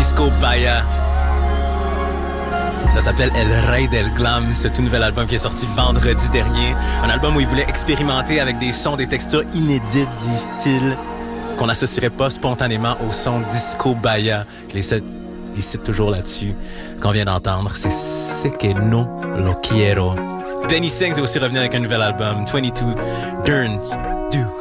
Disco Baya. Ça s'appelle El Rey del Glam, ce tout nouvel album qui est sorti vendredi dernier. Un album où il voulait expérimenter avec des sons, des textures inédites, disent-ils, qu'on n'associerait pas spontanément au son Disco Baya. Je les cite toujours là-dessus. Ce qu'on vient d'entendre, c'est Ce que no lo quiero. Benny Sings est aussi revenu avec un nouvel album, 22 Durn Do.